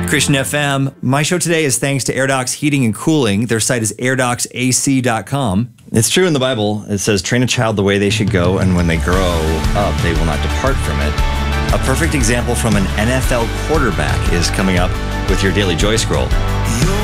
Christian FM. My show today is thanks to AirDocs Heating and Cooling. Their site is airdocsac.com. It's true in the Bible. It says, train a child the way they should go, and when they grow up, they will not depart from it. A perfect example from an NFL quarterback is coming up with your Daily Joy Scroll.